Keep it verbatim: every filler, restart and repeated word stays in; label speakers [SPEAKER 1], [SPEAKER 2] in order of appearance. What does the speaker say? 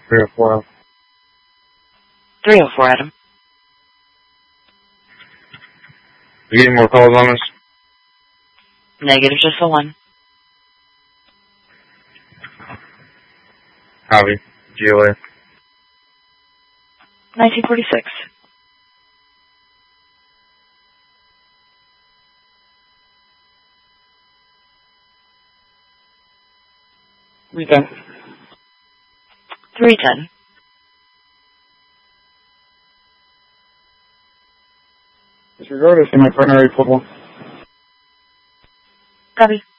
[SPEAKER 1] three oh four.
[SPEAKER 2] three oh four, Adam.
[SPEAKER 1] You getting more calls on this?
[SPEAKER 2] Negative, just the one.
[SPEAKER 1] Howdy. G O A.
[SPEAKER 2] nineteen forty-six.
[SPEAKER 3] three ten.
[SPEAKER 2] three ten.
[SPEAKER 3] Disregard, I see my partner already pulled one.
[SPEAKER 2] Copy.